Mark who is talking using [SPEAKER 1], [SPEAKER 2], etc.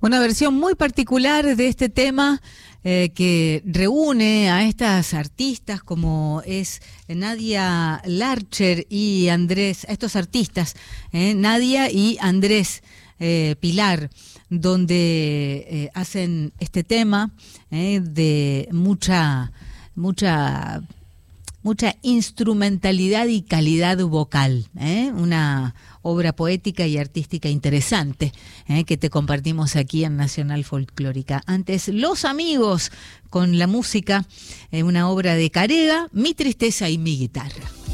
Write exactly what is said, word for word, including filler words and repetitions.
[SPEAKER 1] Una versión muy particular de este tema eh, que reúne a estas artistas como es Nadia Larcher y Andrés, a estos artistas, eh, Nadia y Andrés eh, Pilar, donde eh, hacen este tema eh, de mucha, mucha, mucha instrumentalidad y calidad vocal, ¿eh? Una obra poética y artística interesante ¿eh? que te compartimos aquí en Nacional Folclórica. Antes, Los Amigos con la música, eh, una obra de Carega, Mi Tristeza y Mi Guitarra.